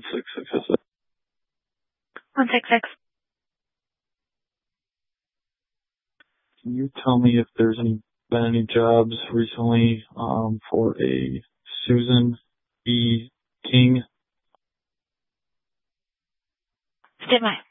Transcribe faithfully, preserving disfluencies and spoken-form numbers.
six six six six. one six six. Can you tell me if there's any been any jobs recently um, for a Susan E. King? Stand by.